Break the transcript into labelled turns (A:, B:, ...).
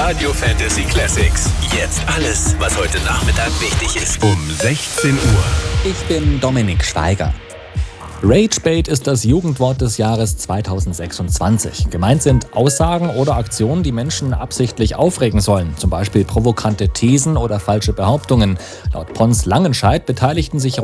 A: Radio Fantasy Classics. Jetzt alles, was heute Nachmittag wichtig ist. Um 16 Uhr.
B: Ich bin Dominik Steiger. Ragebait ist das Jugendwort des Jahres 2026. Gemeint sind Aussagen oder Aktionen, die Menschen absichtlich aufregen sollen. Zum Beispiel provokante Thesen oder falsche Behauptungen. Laut Pons Langenscheidt beteiligten sich